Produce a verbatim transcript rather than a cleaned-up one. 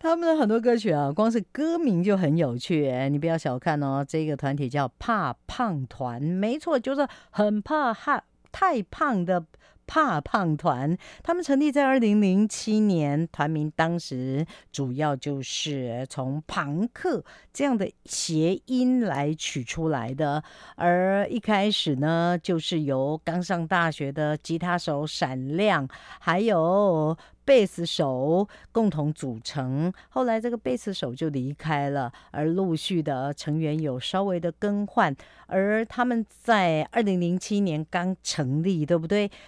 他们的很多歌曲啊，光是歌名就很有趣，你不要小看哦。这个团体叫怕胖团，没错，就是很怕害太胖的怕胖团。他们成立在二零零七年，团名当时主要就是从朋克这样的谐音来取出来的。而一开始呢，就是由刚上大学的吉他手闪亮，还有贝斯手共同组成，后来这个贝斯手就离开了，而陆续的成员有稍微的更换，而他们在二零零七年刚成立，对不对？